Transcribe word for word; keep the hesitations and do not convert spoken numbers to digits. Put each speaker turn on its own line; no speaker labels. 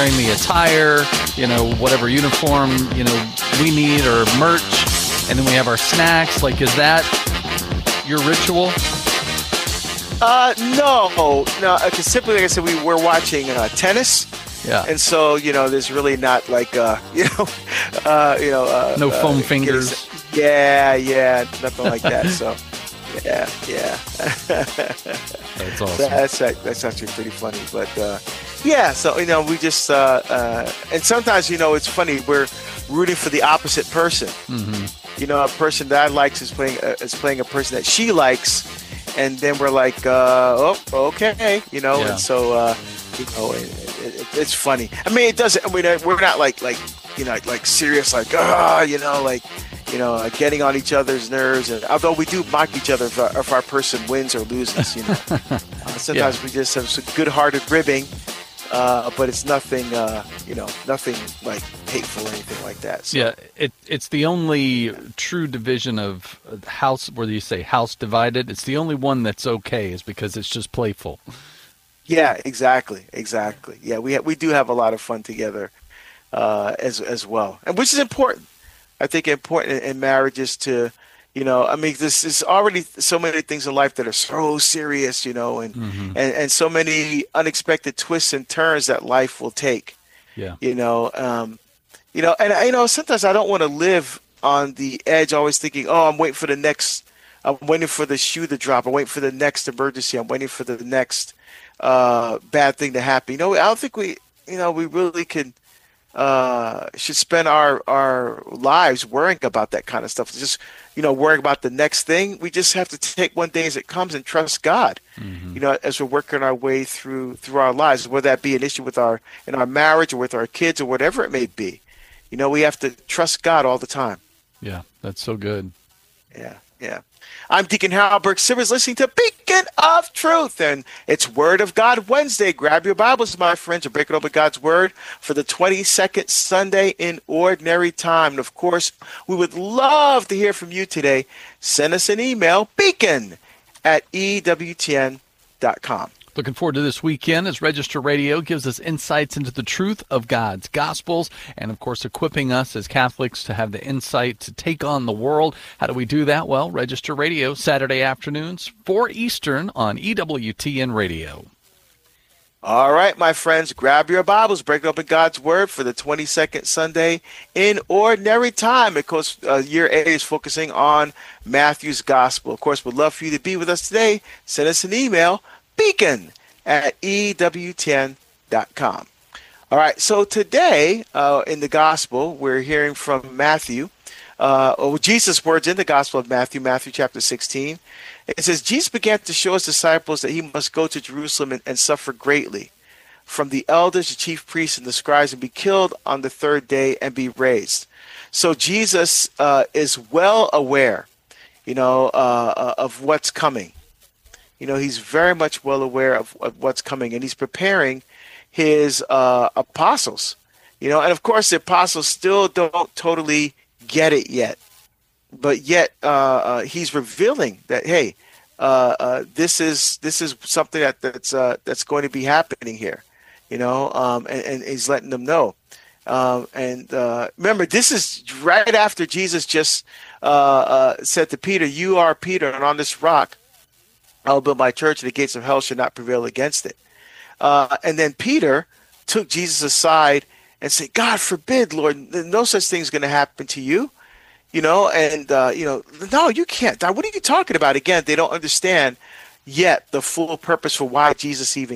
wearing the attire, you know, whatever uniform, you know, we need or merch, and then we have our snacks. Like, is that your ritual?
Uh, no, no. Because simply, like I said, we were watching uh, tennis.
Yeah.
And so, you know, there's really not like, uh, you know, uh, you know, uh,
no foam
uh,
fingers.
Yeah, yeah, nothing like that. So, yeah, yeah.
That's awesome.
That's that's actually pretty funny. But uh, yeah, so you know, we just uh, uh, and sometimes, you know, it's funny. We're rooting for the opposite person. Mm-hmm. You know, a person that I likes is playing uh, is playing a person that she likes, and then we're like, uh, oh, okay, you know,
Yeah.
and so. Uh, You know, it, it, it's funny. I mean, it doesn't. I mean, we're not like like you know like serious like ah you know like you know uh, getting on each other's nerves. And although we do mock each other if our, if our person wins or loses, you know, uh, sometimes
Yeah.
we just have some good-hearted ribbing, uh, but it's nothing uh, you know nothing like hateful or anything like that. So.
Yeah, it it's the only true division of house where you say house divided. It's the only one that's okay, is because it's just playful.
Yeah, exactly, exactly. Yeah, we ha- we do have a lot of fun together uh, as as well, and which is important. I think important in marriages to, you know, I mean, this is already so many things in life that are so serious, you know, and
Mm-hmm.
and, and so many unexpected twists and turns that life will take.
Yeah.
You know, um, you know, and you know, sometimes I don't want to live on the edge, always thinking, oh, I'm waiting for the next, I'm waiting for the shoe to drop, I'm waiting for the next emergency, I'm waiting for the next. Uh, bad thing to happen. You know, I don't think we, you know, we really can, uh, should spend our, our lives worrying about that kind of stuff. Just, you know, worrying about the next thing. We just have to take one day as it comes and trust God, mm-hmm. you know, as we're working our way through, through our lives, whether that be an issue with our, in our marriage or with our kids or whatever it may be. You know, we have to trust God all the time.
Yeah, that's so good.
Yeah, yeah. I'm Deacon Harold Burke Sivers, listening to Beacon of Truth, and it's Word of God Wednesday. Grab your Bibles, my friends, and break it open God's Word for the twenty-second Sunday in Ordinary Time. And, of course, we would love to hear from you today. Send us an email, beacon at E W T N dot com.
Looking forward to this weekend as Register Radio gives us insights into the truth of God's Gospels and, of course, equipping us as Catholics to have the insight to take on the world. How do we do that? Well, Register Radio, Saturday afternoons, four Eastern on E W T N Radio.
All right, my friends, grab your Bibles, break open God's Word for the twenty-second Sunday in Ordinary Time, because uh, year A is focusing on Matthew's Gospel. Of course, we'd love for you to be with us today. Send us an email, beacon at E W T N dot com. All right, so today uh, in the Gospel, we're hearing from Matthew, uh, or Jesus' words in the Gospel of Matthew, Matthew chapter sixteen. It says, Jesus began to show his disciples that he must go to Jerusalem and, and suffer greatly from the elders, the chief priests, and the scribes, and be killed on the third day and be raised. So Jesus uh, is well aware, you know, uh, of what's coming. You know, he's very much well aware of, of what's coming, and he's preparing his uh, apostles. You know, and of course, the apostles still don't totally get it yet. But yet uh, uh, he's revealing that, hey, uh, uh, this is this is something that that's uh, that's going to be happening here, you know, um, and, and he's letting them know. Um, and uh, remember, this is right after Jesus just uh, uh, said to Peter, "You are Peter, and on this rock I will build my church, and the gates of hell shall not prevail against it." Uh, and then Peter took Jesus aside and said, "God forbid, Lord, no such thing is going to happen to you." You know, and, uh, you know, no, you can't die. What are you talking about? Again, they don't understand yet the full purpose for why Jesus even